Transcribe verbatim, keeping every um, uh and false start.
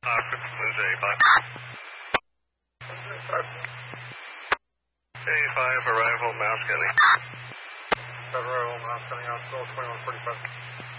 Uh, Wednesday, eighty-five. eighty-five, arrival, Mouse County. Arrival, Mouse County, Hospital, twenty-one forty-five.